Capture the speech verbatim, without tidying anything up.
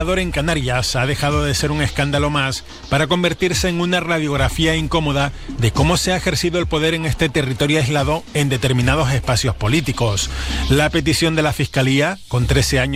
en Canarias ha dejado de ser un escándalo más para convertirse en una radiografía incómoda de cómo se ha ejercido el poder en este territorio aislado en determinados espacios políticos. La petición de la Fiscalía, con trece años